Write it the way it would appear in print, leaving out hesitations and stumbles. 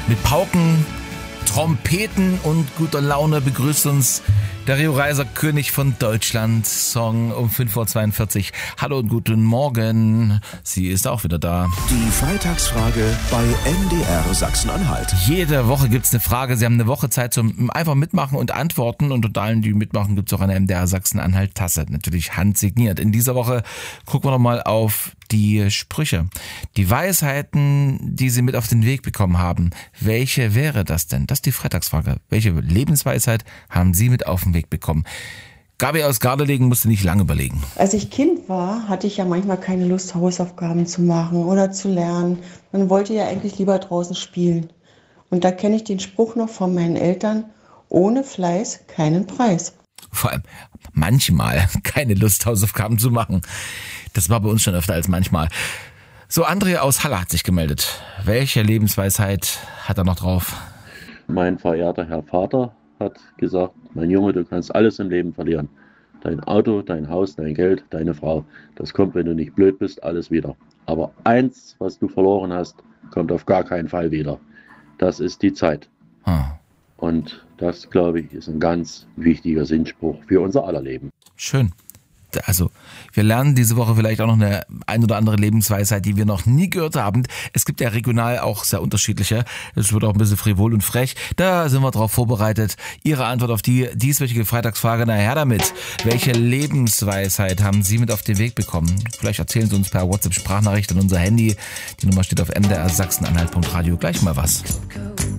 Mit Pauken, Trompeten und guter Laune begrüßt uns der Rio Reiser, König von Deutschland, Song um 5.42 Uhr. Hallo und guten Morgen. Sie ist auch wieder da. Die Freitagsfrage bei MDR Sachsen-Anhalt. Jede Woche gibt's eine Frage. Sie haben eine Woche Zeit zum einfach mitmachen und antworten. Und unter allen, die mitmachen, gibt's auch eine MDR Sachsen-Anhalt-Tasse. Natürlich handsigniert. In dieser Woche gucken wir nochmal auf die Sprüche. Die Weisheiten, die Sie mit auf den Weg bekommen haben. Welche wäre das denn? Das ist die Freitagsfrage. Welche Lebensweisheit haben Sie mit auf den Weg bekommen? Gabi aus Gardelegen musste nicht lange überlegen. Als ich Kind war, hatte ich ja manchmal keine Lust, Hausaufgaben zu machen oder zu lernen. Man wollte ja eigentlich lieber draußen spielen. Und da kenne ich den Spruch noch von meinen Eltern: ohne Fleiß keinen Preis. Vor allem manchmal keine Lust, Hausaufgaben zu machen. Das war bei uns schon öfter als manchmal. So, André aus Halle hat sich gemeldet. Welche Lebensweisheit hat er noch drauf? Mein verehrter Herr Vater hat gesagt: Mein Junge, du kannst alles im Leben verlieren. Dein Auto, dein Haus, dein Geld, deine Frau. Das kommt, wenn du nicht blöd bist, alles wieder. Aber eins, was du verloren hast, kommt auf gar keinen Fall wieder. Das ist die Zeit. Und das, glaube ich, ist ein ganz wichtiger Sinnspruch für unser aller Leben. Schön. Also, wir lernen diese Woche vielleicht auch noch eine ein oder andere Lebensweisheit, die wir noch nie gehört haben. Es gibt ja regional auch sehr unterschiedliche. Es wird auch ein bisschen frivol und frech. Da sind wir drauf vorbereitet. Ihre Antwort auf die dieswöchige Freitagsfrage: Na her damit. Welche Lebensweisheit haben Sie mit auf den Weg bekommen? Vielleicht erzählen Sie uns per WhatsApp-Sprachnachricht an unser Handy. Die Nummer steht auf mdr-sachsen-anhalt.radio. Gleich mal was.